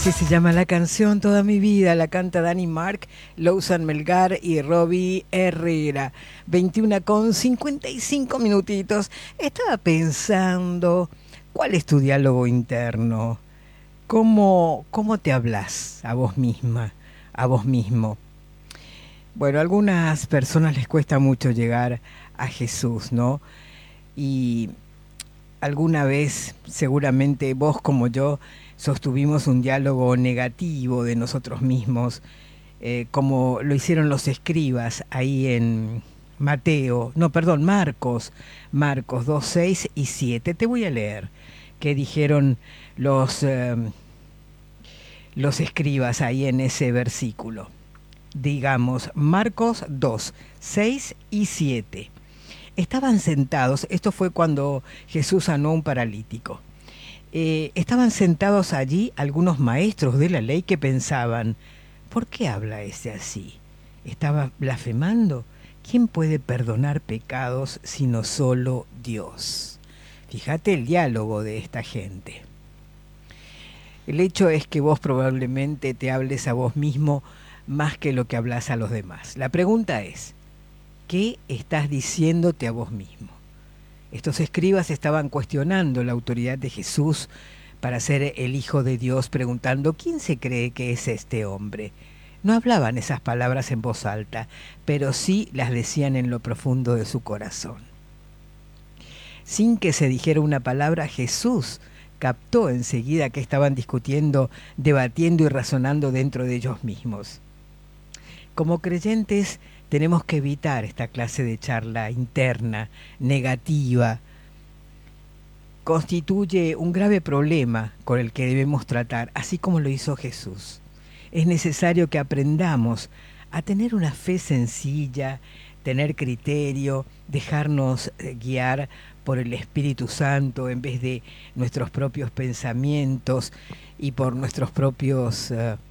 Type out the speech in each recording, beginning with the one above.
Así se llama la canción Toda mi vida, la canta Dani Mark, Lousan Melgar y Robbie Herrera. 21:55 minutitos. Estaba pensando, ¿cuál es tu diálogo interno? ¿Cómo te hablas a vos misma, a vos mismo? Bueno, a algunas personas les cuesta mucho llegar a Jesús, ¿no? Y alguna vez, seguramente vos como yo, sostuvimos un diálogo negativo de nosotros mismos, como lo hicieron los escribas ahí en Marcos 2, 6 y 7. Te voy a leer qué dijeron los escribas ahí en ese versículo. Digamos, Marcos 2, 6 y 7. Estaban sentados, esto fue cuando Jesús sanó a un paralítico. Estaban sentados allí algunos maestros de la ley que pensaban, ¿por qué habla ese así? ¿Estaba blasfemando? ¿Quién puede perdonar pecados sino solo Dios? Fíjate el diálogo de esta gente. El hecho es que vos probablemente te hables a vos mismo más que lo que hablas a los demás. La pregunta es, ¿qué estás diciéndote a vos mismo? Estos escribas estaban cuestionando la autoridad de Jesús para ser el Hijo de Dios, preguntando, ¿quién se cree que es este hombre? No hablaban esas palabras en voz alta, pero sí las decían en lo profundo de su corazón. Sin que se dijera una palabra, Jesús captó enseguida que estaban discutiendo, debatiendo y razonando dentro de ellos mismos. Como creyentes tenemos que evitar esta clase de charla interna, negativa. Constituye un grave problema con el que debemos tratar, así como lo hizo Jesús. Es necesario que aprendamos a tener una fe sencilla, tener criterio, dejarnos guiar por el Espíritu Santo en vez de nuestros propios pensamientos y por nuestras propias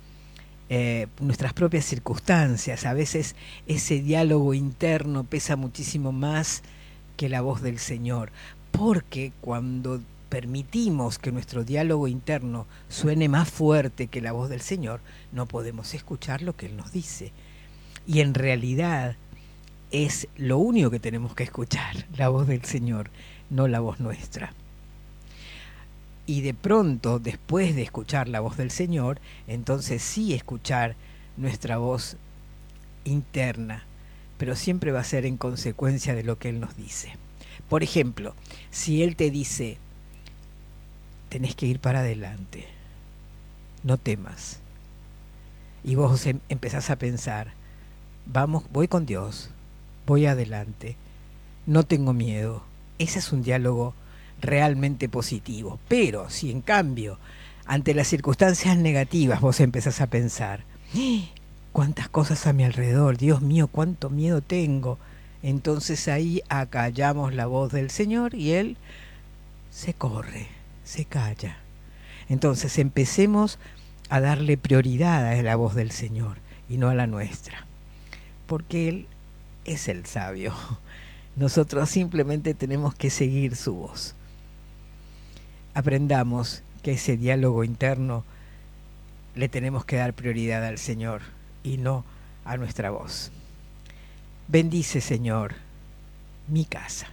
circunstancias. A veces ese diálogo interno pesa muchísimo más que la voz del Señor, porque cuando permitimos que nuestro diálogo interno suene más fuerte que la voz del Señor, no podemos escuchar lo que Él nos dice. Y en realidad es lo único que tenemos que escuchar, la voz del Señor, no la voz nuestra. Y de pronto, después de escuchar la voz del Señor, entonces sí escuchar nuestra voz interna, pero siempre va a ser en consecuencia de lo que Él nos dice. Por ejemplo, si Él te dice, tenés que ir para adelante, no temas, y vos empezás a pensar, vamos, voy con Dios, voy adelante, no tengo miedo, ese es un diálogo realmente positivo. Pero si en cambio, ante las circunstancias negativas, vos empezás a pensar, cuántas cosas a mi alrededor, Dios mío, cuánto miedo tengo, entonces ahí acallamos la voz del Señor y Él se corre, se calla. Entonces empecemos a darle prioridad a la voz del Señor y no a la nuestra, porque Él es el sabio. Nosotros simplemente tenemos que seguir su voz. Aprendamos que ese diálogo interno le tenemos que dar prioridad al Señor y no a nuestra voz. Bendice, Señor, mi casa.